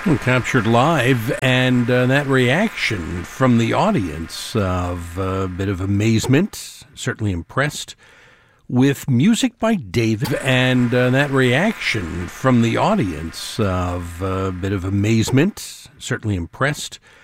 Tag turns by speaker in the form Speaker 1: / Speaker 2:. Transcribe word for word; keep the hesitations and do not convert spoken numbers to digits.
Speaker 1: Captured live, and uh, that reaction from the audience of a bit of amazement, certainly impressed with music by David, and uh, that reaction from the audience of a bit of amazement, certainly impressed